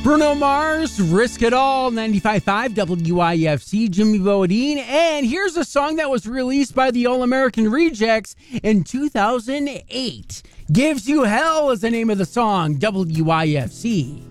Bruno Mars, Risk It All, 95.5 WIFC, Jimmy Bodine. And here's a song that was released by the All-American Rejects in 2008. Gives You Hell is the name of the song, WIFC.